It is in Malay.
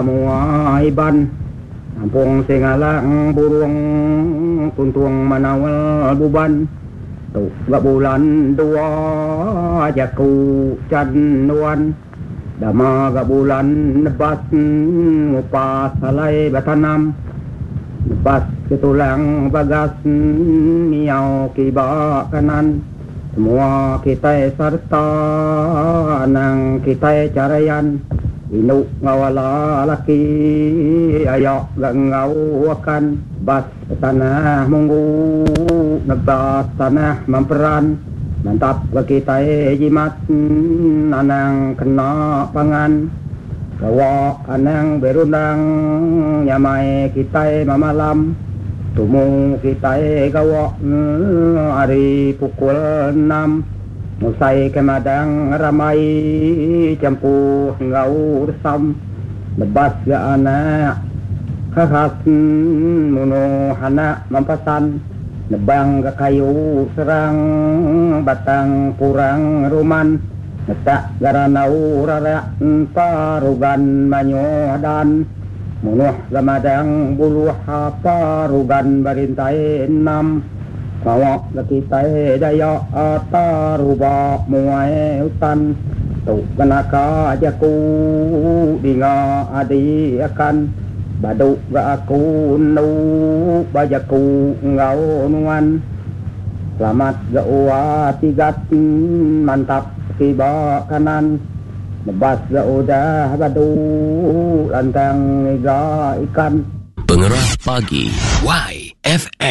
semua iban Ampung singalang burung tuntung manawal buban tu gak bulan dua jaku canduan dama gak bulan nebas ngupas salai batanam nebas ketulang bagas miau kiba kanan semua kita serta nang kita carayan inu ngawala laki ayak gak ngawakan bas tanah munggu nebas tanah memperan mantap ke kita jimat anang kena pangan gawa anang berundang nyamai kita mamalam tumu kita gawa hari pukul 6 Musai kemadang ramai campuh ngau resam lebas ga anak khas muno hana mampasan nebang ga kayu serang batang purang ruman netak garanau rara parugan manyodan munuh gamadang buluh parugan barintai 6 Kawak kita daya ataruba muai utan tu kenaka jaku dinga adi akan baduk ga aku nu bajaku ngau nuan selamat ga uwa tigat mantap tiba kanan lebas ga udah badu lantang ga ikan Pengerah Pagi YFM